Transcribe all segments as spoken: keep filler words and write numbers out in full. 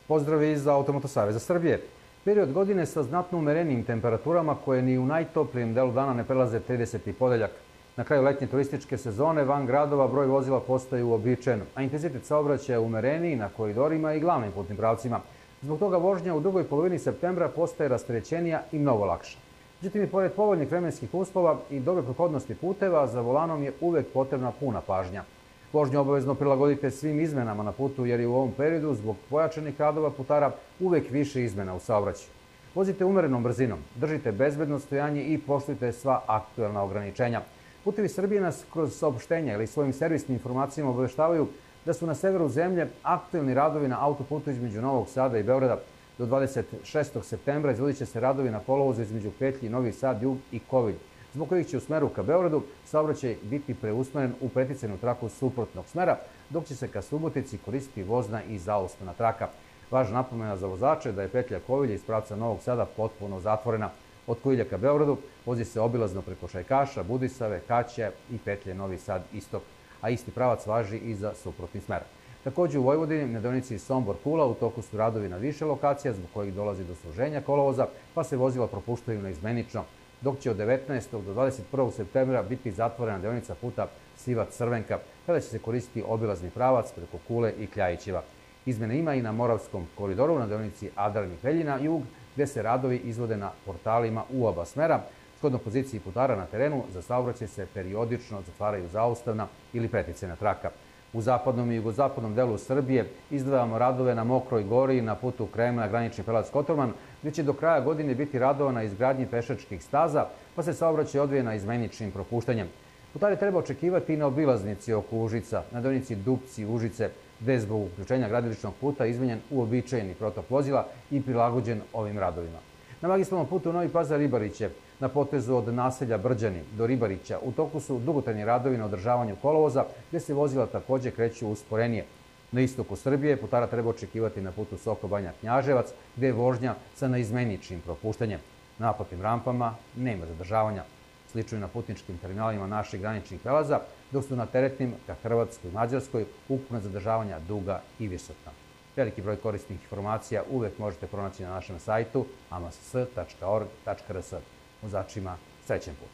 Pozdrav iz Automoto saveza Srbije. Period godine sa znatno umerenijim temperaturama koje ni u najtoplijem delu dana ne prelaze trideseti ponedeljak. Na kraju letnje turističke sezone van gradova broj vozila postaje uobičajen, a intenzitet saobraćaja je umereniji na koridorima i glavnim putnim pravcima. Zbog toga vožnja u drugoj polovini septembra postaje rasterećenija i mnogo lakša. Međutim, i pored povoljnih vremenskih uslova i dobre prohodnosti puteva, za volanom je uvek potrebna puna pažnja. Vožnju obavezno prilagodite svim izmenama na putu, jer je u ovom periodu zbog pojačanih radova putara uvek više izmena u saobraćaju. Vozite umerenom brzinom, držite bezbedno stojanje i poštujte sva aktuelna ograničenja. Putevi Srbije nas kroz saopštenja ili svojim servisnim informacijama obaveštavaju da su na severu zemlje aktuelni radovi na autoputu između Novog Sada i Beograda. Do dvadeset šestog septembra izvodit će se radovi na kolovozu između petlji Novi Sad, Jug i Kovilj, zbog kojih će u smeru ka Beogradu saobraćaj biti preusmeren u preticajnu traku suprotnog smera, dok će se ka Subotici koristiti vozna i zaustavna traka. Važna napomena za vozače da je petlja Kovilja iz pravca Novog Sada potpuno zatvorena. Od Kovilja ka Beogradu vozi se obilazno preko Šajkaša, Budisave, Kaće i petlje Novi Sad istok, a isti pravac važi i za suprotni smer. Također u Vojvodini, na deonici Sombor-Kula, u toku su radovi na više lokacija zbog kojih dolazi do suženja kolovoza, pa se vozila propuštaju neizmenično, dok će od devetnaestog do dvadeset prvog septembra biti zatvorena deonica puta Sivac-Crvenka, kada će se koristiti obilazni pravac preko Kule i Kljajićeva. Izmene ima i na Moravskom koridoru na deonici Adar-Miheljina jug, gde se radovi izvode na portalima u oba smera. Shodno poziciji putara na terenu, za saobraćaj se periodično zatvaraju zaustavna ili preticajna traka. U zapadnom i jugozapadnom delu Srbije izdvajamo radove na Mokroj gori na putu Kremna, granični prelaz Kotorman, gdje će do kraja godine biti radova na izgradnji pešačkih staza, pa se saobraćaj odvije na izmeničnim propuštanjem. Putari treba očekivati i na obilaznici oko Užica, na deonici Dupci Užice, gde je zbog uključenja gradiličnog puta izmenjen uobičajeni protok vozila i prilagođen ovim radovima. Na magistralnom putu Novi Pazar-Ribariće, na potezu od naselja Brđani do Ribarića, u toku su dugotrajni radovi na održavanju kolovoza, gde se vozila također kreću usporenije. Na istoku Srbije putara treba očekivati na putu Sokobanja-Knjaževac, gde je vožnja sa neizmeničnim propuštanjem. Na naplatnim rampama nema zadržavanja. Slično i na putničkim terminalima naših graničnih prelaza, dok su na teretnim ka Hrvatskoj i Mađarskoj ukupna zadržavanja duga i visoka. Veliki broj korisnih informacija uvek možete pronaći na našem sajtu a m s s tačka org tačka r s. Vozačima srećen put.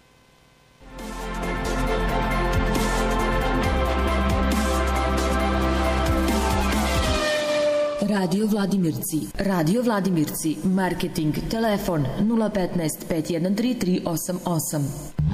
Radio Vladimirci. Radio Vladimirci. Marketing. Telefon nula petnaest pet jedan tri tri osam osam.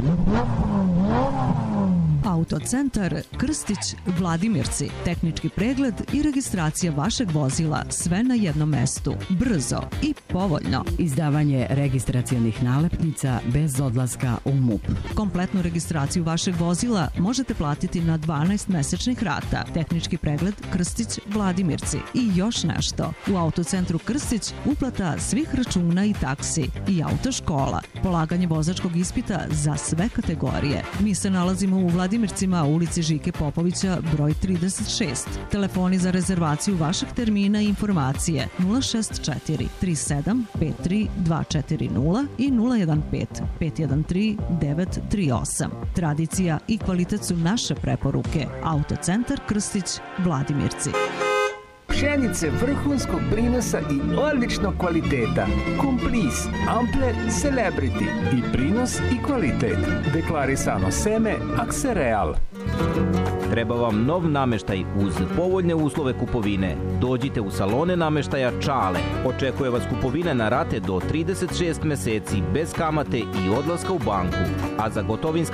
Autocentar Krstić Vladimirci. Tehnički pregled i registracija vašeg vozila sve na jednom mestu. Brzo i povoljno. Izdavanje registracionih nalepnica bez odlaska u M U P. Kompletnu registraciju vašeg vozila možete platiti na dvanaest mesečnih rata. Tehnički pregled Krstić Vladimirci. I još nešto. U Autocentru Krstić uplata svih računa i taksi i autoškola. Polaganje vozačkog ispita za sve kategorije. Mi se nalazimo u Vladimircima, ulici Žike Popovića, broj trideset šest. Telefoni za rezervaciju vašeg termina i informacije nula šest četiri tri sedam pet tri dva četiri nula i nula jedan pet pet jedan tri devet tri osam. Tradicija i kvalitet su naše preporuke. Autocentar Krstić Vladimirci. Pšenice vrhunskog prinosa i odličnog kvaliteta. Komplis, Ampler, Celebrity. I prinos i kvalitet. Deklarisano seme Aksereal. Treba vam nov nameštaj uz povoljne uslove kupovine. Dođite u salone nameštaja Čale. Očekuje vas kupovina na rate do trideset šest meseci bez kamate i odlaska u banku. A za gotovinska